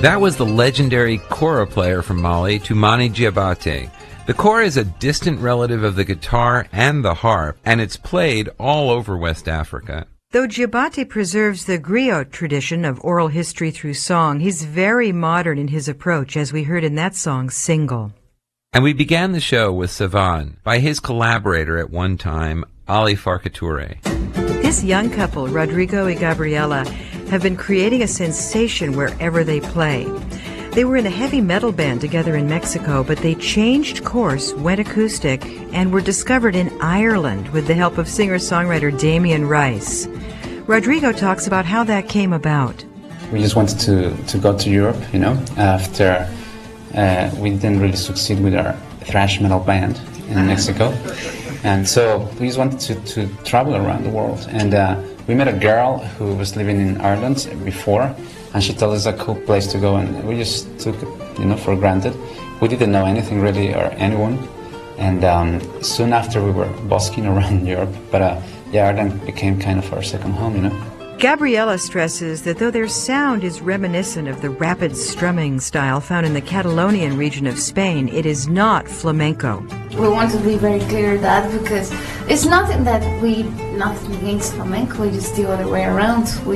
That was the legendary kora player from Mali, Toumani Diabaté. The kora is a distant relative of the guitar and the harp, and it's played all over West Africa. Though Diabaté preserves the griot tradition of oral history through song, he's very modern in his approach, as we heard in that song, Single. And we began the show with Savan, by his collaborator at one time, Ali Farka Touré. This young couple, Rodrigo and Gabriela, have been creating a sensation wherever they play. They were in a heavy metal band together in Mexico, but they changed course, went acoustic, and were discovered in Ireland with the help of singer-songwriter Damien Rice. Rodrigo talks about how that came about. We just wanted to go to Europe, after we didn't really succeed with our thrash metal band in Mexico. And so we just wanted to travel around the world. And we met a girl who was living in Ireland before, and she told us a cool place to go, and we just took it, for granted. We didn't know anything really or anyone, and soon after we were busking around Europe. But Ireland became kind of our second home, Gabriela stresses that though their sound is reminiscent of the rapid strumming style found in the Catalonian region of Spain, it is not flamenco. We want to be very clear that because it's nothing against flamenco, it's just the other way around. We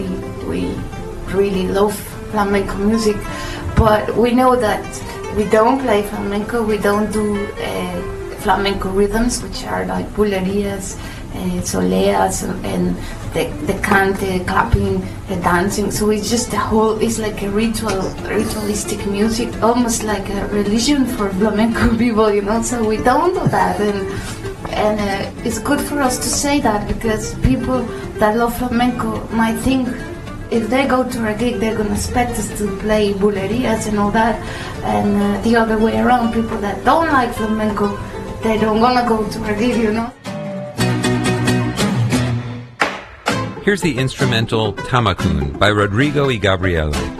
really love flamenco music, but we know that we don't play flamenco, we don't do flamenco rhythms, which are like bulerías, soleas, and the cante, clapping, the dancing. So it's just it's like a ritualistic music, almost like a religion for flamenco people, So we don't do that, and it's good for us to say that because people that love flamenco might think if they go to a gig, they're going to expect us to play bulerías and all that, and the other way around, people that don't like flamenco, they don't want to go to a gig, Here's the instrumental Tamakun by Rodrigo y Gabriela.